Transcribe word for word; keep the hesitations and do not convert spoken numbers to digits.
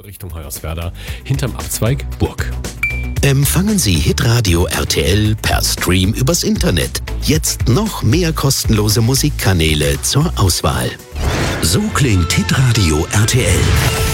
Richtung Hoyerswerda, hinterm Abzweig Burg. Empfangen Sie Hitradio R T L per Stream übers Internet. Jetzt noch mehr kostenlose Musikkanäle zur Auswahl. So klingt Hitradio R T L.